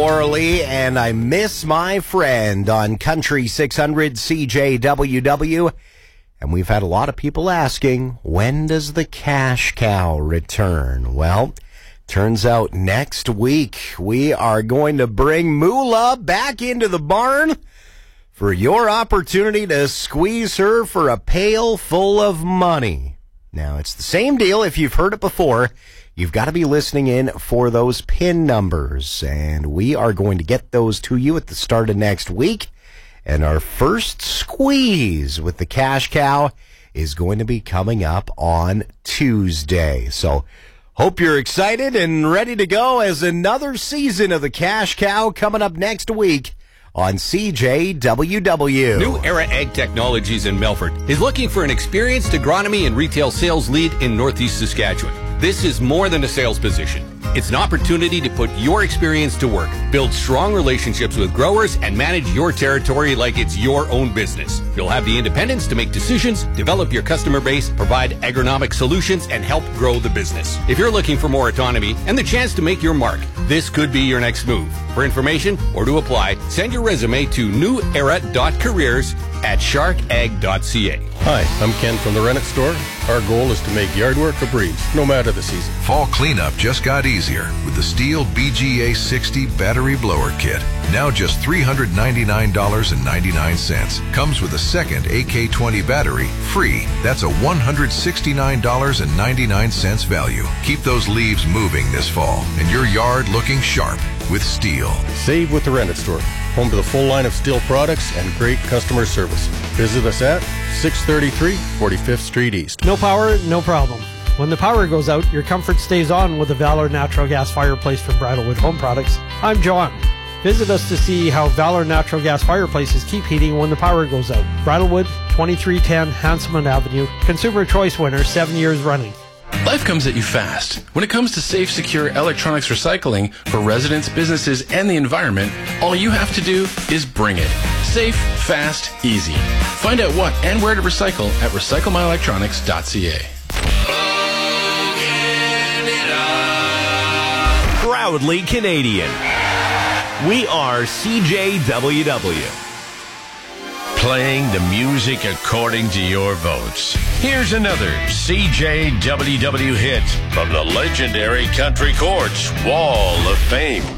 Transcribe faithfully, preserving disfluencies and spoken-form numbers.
Laura Lee, and I miss my friend on Country six hundred C J W W. And we've had a lot of people asking, when does the cash cow return? Well, turns out next week we are going to bring Moolah back into the barn for your opportunity to squeeze her for a pail full of money. Now, it's the same deal if you've heard it before. You've got to be listening in for those PIN numbers, and we are going to get those to you at the start of next week. And our first squeeze with the cash cow is going to be coming up on Tuesday. So hope you're excited and ready to go as another season of the cash cow coming up next week on C J W W. New Era Ag Technologies in Melfort is looking for an experienced agronomy and retail sales lead in Northeast Saskatchewan. This is more than a sales position. It's an opportunity to put your experience to work, build strong relationships with growers, and manage your territory like it's your own business. You'll have the independence to make decisions, develop your customer base, provide agronomic solutions, and help grow the business. If you're looking for more autonomy and the chance to make your mark, this could be your next move. For information or to apply, send your resume to new era dot careers at shark ag dot c a. Hi, I'm Ken from the Rennet Store. Our goal is to make yard work a breeze, no matter the season. Fall cleanup just got easier with the Stihl B G A sixty Battery Blower Kit. Now just three hundred ninety-nine dollars and ninety-nine cents. Comes with a second A K twenty battery, free. That's a one hundred sixty-nine dollars and ninety-nine cents value. Keep those leaves moving this fall and your yard looking sharp with Stihl. Save with the Rennet Store, home to the full line of Stihl products and great customer service. Visit us at six thirty-three forty-fifth Street East. No power, no problem. When the power goes out, your comfort stays on with the Valor Natural Gas Fireplace from Bridlewood Home Products. I'm John. Visit us to see how Valor Natural Gas Fireplaces keep heating when the power goes out. Bridlewood, twenty-three ten Hanselman Avenue. Consumer Choice winner, seven years running. Life comes at you fast. When it comes to safe, secure electronics recycling for residents, businesses, and the environment, all you have to do is bring it. Safe, fast, easy. Find out what and where to recycle at recycle my electronics dot c a. Proudly Canadian. We are C J W W. Playing the music according to your votes. Here's another C J W W hit from the legendary Country Courts Wall of Fame.